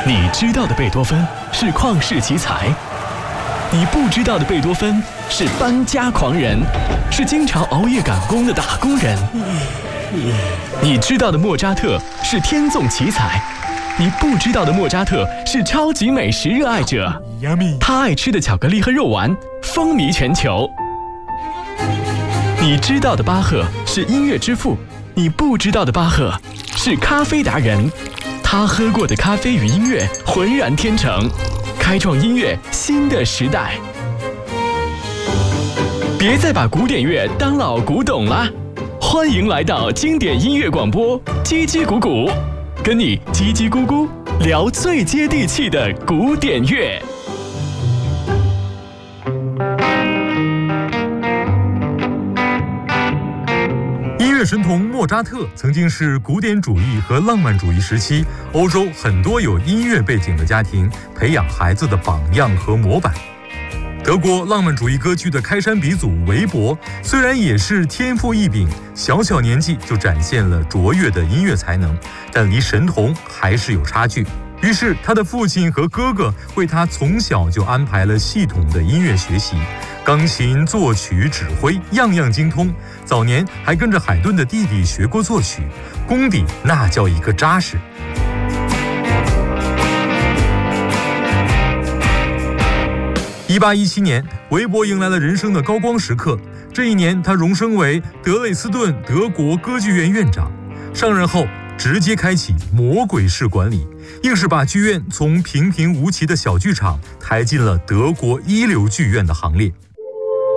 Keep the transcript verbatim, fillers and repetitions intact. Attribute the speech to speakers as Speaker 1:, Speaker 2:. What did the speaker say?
Speaker 1: 你知道的贝多芬是旷世奇才，你不知道的贝多芬是搬家狂人，是经常熬夜赶工的打工人。你知道的莫扎特是天纵奇才，你不知道的莫扎特是超级美食热爱者，他爱吃的巧克力和肉丸风靡全球。你知道的巴赫是音乐之父，你不知道的巴赫是咖啡达人，他喝过的咖啡与音乐浑然天成，开创音乐新的时代。别再把古典乐当老古董啦，欢迎来到经典音乐广播叽叽咕咕，跟你叽叽咕咕聊最接地气的古典乐。
Speaker 2: 音乐神童莫扎特曾经是古典主义和浪漫主义时期欧洲很多有音乐背景的家庭培养孩子的榜样和模板。德国浪漫主义歌剧的开山鼻祖韦伯，虽然也是天赋异禀，小小年纪就展现了卓越的音乐才能，但离神童还是有差距。于是他的父亲和哥哥为他从小就安排了系统的音乐学习，钢琴、作曲、指挥样样精通。早年还跟着海顿的弟弟学过作曲，功底那叫一个扎实。一八一七年，韦伯迎来了人生的高光时刻。这一年，他荣升为德累斯顿德国歌剧院院长。上任后，直接开启魔鬼式管理，硬是把剧院从平平无奇的小剧场抬进了德国一流剧院的行列。